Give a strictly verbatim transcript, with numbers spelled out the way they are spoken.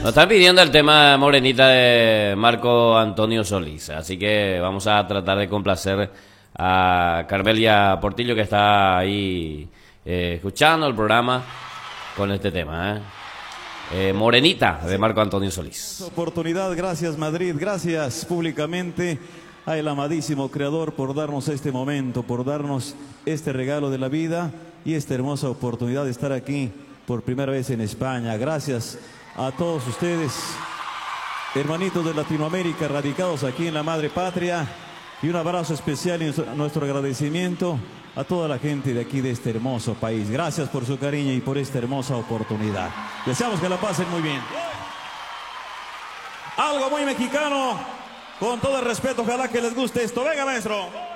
Nos están pidiendo el tema Morenita de Marco Antonio Solís, así que vamos a tratar de complacer a Carmelia Portillo, que está ahí eh, escuchando el programa con este tema, ¿eh? Eh, Morenita de Marco Antonio Solís. Oportunidad, gracias Madrid, gracias públicamente al amadísimo Creador por darnos este momento, por darnos este regalo de la vida y esta hermosa oportunidad de estar aquí por primera vez en España. Gracias a todos ustedes, hermanitos de Latinoamérica radicados aquí en la madre patria, y un abrazo especial y nuestro agradecimiento a toda la gente de aquí, de este hermoso país. Gracias por su cariño y por esta hermosa oportunidad. Deseamos que la pasen muy bien. Algo muy mexicano, con todo el respeto, ojalá que les guste esto. Venga, maestro.